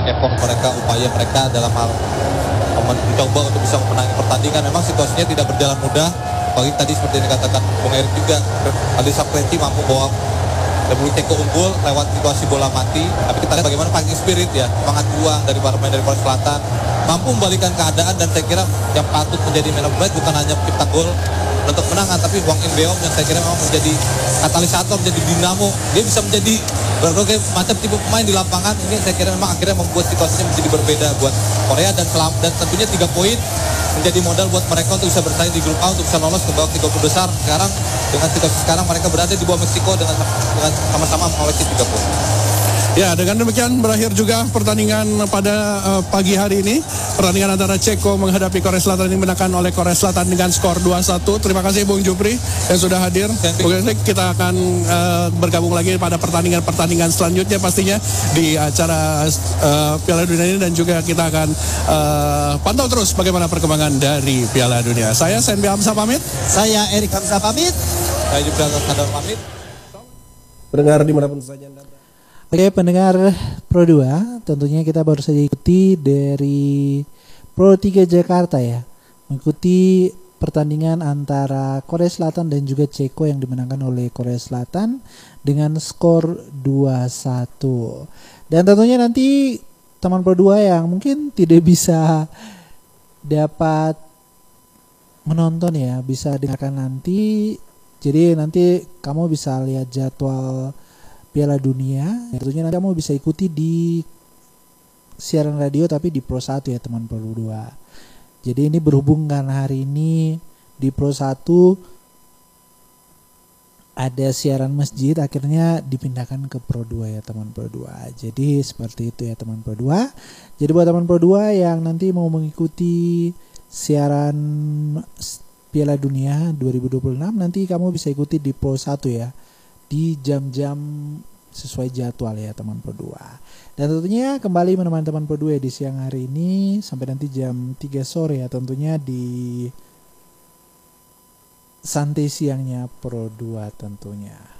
effort mereka, upaya mereka dalam hal mencoba untuk bisa memenangi pertandingan. Memang situasinya tidak berjalan mudah. Apalagi tadi seperti yang dikatakan Bung Erik juga, Alisa Preti mampu bawa Republik Ceko unggul lewat situasi bola mati. Tapi kita lihat bagaimana fighting spirit ya, semangat juang dari para pemain dari Korea Selatan, mampu membalikan keadaan. Dan saya kira yang patut menjadi man of the match bukan hanya pencipta gol untuk menangan, tapi Hwang In-beom yang saya kira memang menjadi katalisator, menjadi dinamo. Dia bisa menjadi berbagai macam tipe pemain di lapangan. Ini saya kira memang akhirnya membuat situasinya menjadi berbeda buat Korea, dan tentunya 3 poin menjadi modal buat mereka untuk bisa bersaing di grup A, untuk bisa lolos ke babak 30 besar. Sekarang dengan situasi sekarang mereka berada di bawah Meksiko dengan sama-sama mengoleksi 3 poin. Ya, dengan demikian berakhir juga pertandingan pada pagi hari ini. Pertandingan antara Ceko menghadapi Korea Selatan ini dimenangkan oleh Korea Selatan dengan skor 2-1. Terima kasih Bung Jupri yang sudah hadir. Bung Hendrik, kita akan bergabung lagi pada pertandingan selanjutnya pastinya di acara Piala Dunia ini, dan juga kita akan pantau terus bagaimana perkembangan dari Piala Dunia. Saya Senbi Hamzah pamit. Saya Erik Hamzah pamit. Saya juga Sadar pamit. Pendengar dimanapun saja Anda. Oke, pendengar Pro 2, tentunya kita baru saja ikuti dari Pro 3 Jakarta ya, mengikuti pertandingan antara Korea Selatan dan juga Ceko yang dimenangkan oleh Korea Selatan dengan skor 2-1. Dan tentunya nanti teman Pro 2 yang mungkin tidak bisa dapat menonton ya, bisa dengarkan nanti. Jadi nanti kamu bisa lihat jadwal Piala Dunia, tentunya nanti kamu bisa ikuti di siaran radio tapi di Pro 1 ya teman Pro 2. Jadi ini berhubung karena hari ini di Pro 1 ada siaran masjid, akhirnya dipindahkan ke Pro 2 ya teman Pro 2. Jadi seperti itu ya teman Pro 2. Jadi buat teman Pro 2 yang nanti mau mengikuti siaran Piala Dunia 2026, nanti kamu bisa ikuti di Pro 1 ya, di jam-jam sesuai jadwal ya teman Pro 2. Dan tentunya kembali menemani teman Pro 2 di siang hari ini sampai nanti jam 3 sore ya, tentunya di santai siangnya Pro 2 tentunya.